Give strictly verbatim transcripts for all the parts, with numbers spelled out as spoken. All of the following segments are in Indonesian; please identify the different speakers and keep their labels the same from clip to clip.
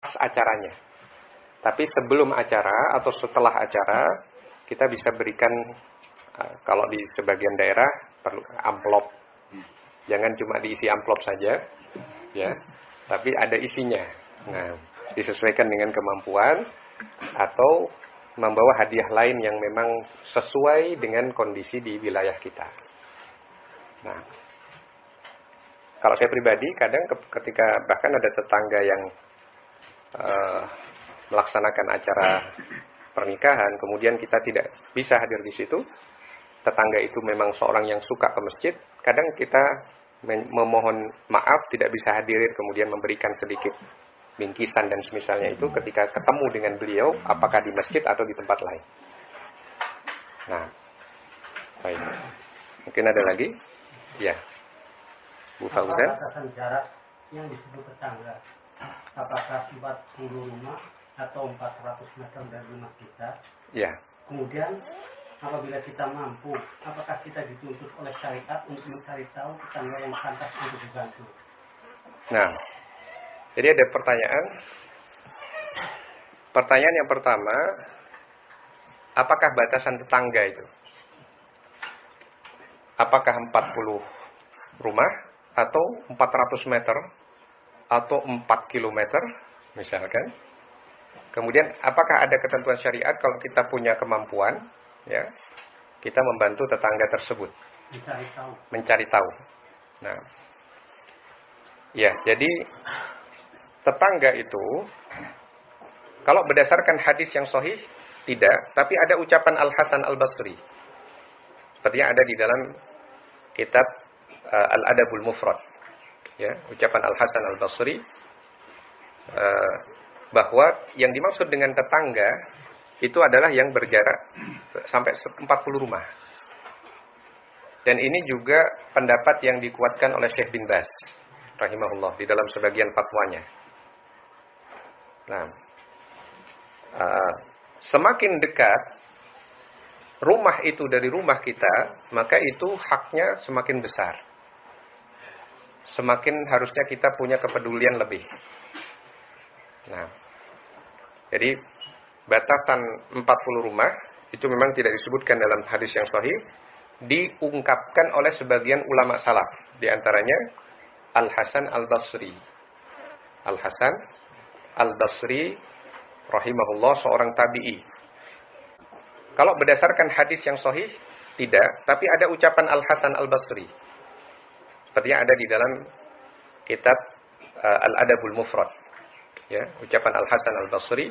Speaker 1: pas acaranya. Tapi sebelum acara atau setelah acara, kita bisa berikan, kalau di sebagian daerah perlu amplop. Jangan cuma diisi amplop saja, ya, tapi ada isinya. Nah, disesuaikan dengan kemampuan atau membawa hadiah lain yang memang sesuai dengan kondisi di wilayah kita. Nah, kalau saya pribadi kadang ketika bahkan ada tetangga yang uh, melaksanakan acara pernikahan, kemudian kita tidak bisa hadir di situ, tetangga itu memang seorang yang suka ke masjid, kadang kita memohon maaf tidak bisa hadirin, kemudian memberikan sedikit bingkisan dan semisalnya itu ketika ketemu dengan beliau, apakah di masjid atau di tempat lain. Nah, baik. Mungkin ada lagi? Ya, Bu Fauzan.
Speaker 2: Apa batasan jarak yang disebut tetangga? Apakah empat puluh rumah atau empat ratus meter dari rumah kita?
Speaker 1: Ya.
Speaker 2: Kemudian apabila kita mampu, apakah kita dituntut oleh syariat untuk mencari tahu tetangga yang pantas untuk dibantu?
Speaker 1: Nah, jadi ada pertanyaan. Pertanyaan yang pertama, apakah batasan tetangga itu? Apakah empat puluh rumah atau empat ratus meter atau empat kilometer misalkan? Kemudian apakah ada ketentuan syariat kalau kita punya kemampuan, ya, kita membantu tetangga tersebut
Speaker 2: mencari tahu.
Speaker 1: Mencari tahu. Nah, ya, jadi tetangga itu kalau berdasarkan hadis yang sahih tidak, tapi ada ucapan Al-Hasan Al-Basri. Sepertinya ada di dalam kitab uh, Al-Adabul Mufrad. Ya, ucapan Al-Hasan Al-Basri uh, bahwa yang dimaksud dengan tetangga itu adalah yang berjarak sampai empat puluh rumah. Dan ini juga pendapat yang dikuatkan oleh Syekh bin Baz rahimahullah di dalam sebagian fatwanya. Nah, uh, semakin dekat rumah itu dari rumah kita, maka itu haknya semakin besar. Semakin harusnya kita punya kepedulian lebih. Nah, jadi batasan empat puluh rumah itu memang tidak disebutkan dalam hadis yang sahih, diungkapkan oleh sebagian ulama salaf, di antaranya Al-Hasan Al-Basri. Al-Hasan Al-Basri rahimahullah seorang tabi'i. Kalau berdasarkan hadis yang sahih tidak, tapi ada ucapan Al-Hasan Al-Basri. Sepertinya ada di dalam kitab uh, Al-Adabul Mufrad. Ya, ucapan Al-Hasan Al-Basri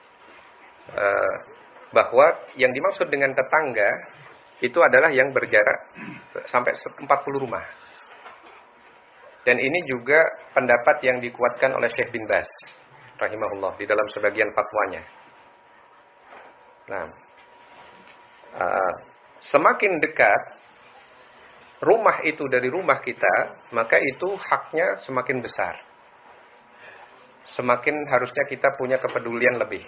Speaker 1: uh, bahwa yang dimaksud dengan tetangga itu adalah yang berjarak sampai empat puluh rumah. Dan ini juga pendapat yang dikuatkan oleh Syekh bin Baz rahimahullah di dalam sebagian fatwanya. Nah, uh, semakin dekat rumah itu dari rumah kita, maka itu haknya semakin besar. Semakin harusnya kita punya kepedulian lebih.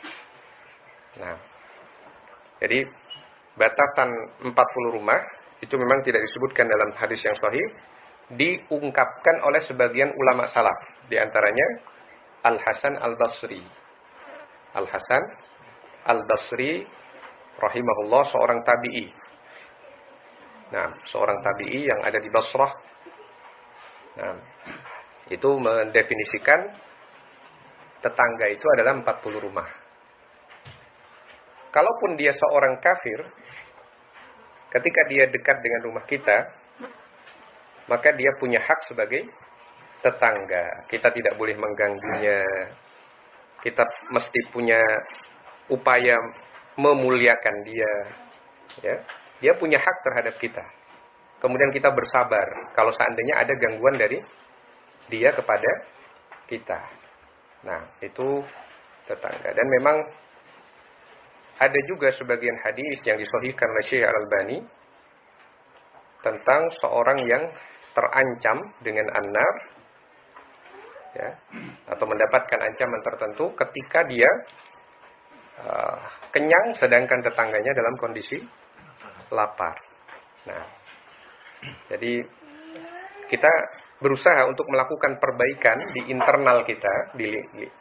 Speaker 1: Nah, jadi batasan empat puluh rumah itu memang tidak disebutkan dalam hadis yang sahih, diungkapkan oleh sebagian ulama salaf, di antaranya Al-Hasan Al-Basri. Al-Hasan Al-Basri rahimahullah seorang tabi'i. Nah, seorang tabi'i yang ada di Basrah. Nah, itu mendefinisikan tetangga itu adalah empat puluh rumah. Kalaupun dia seorang kafir, ketika dia dekat dengan rumah kita, maka dia punya hak sebagai tetangga. Kita tidak boleh mengganggunya. Kita mesti punya upaya memuliakan dia. Ya, dia punya hak terhadap kita. Kemudian kita bersabar kalau seandainya ada gangguan dari dia kepada kita. Nah, itu tetangga. Dan memang ada juga sebagian hadis yang disahihkan oleh Syekh Al-Albani tentang seorang yang terancam dengan an-nar, ya, atau mendapatkan ancaman tertentu ketika dia uh, kenyang sedangkan tetangganya dalam kondisi lapar. Nah, jadi kita berusaha untuk melakukan perbaikan di internal kita, di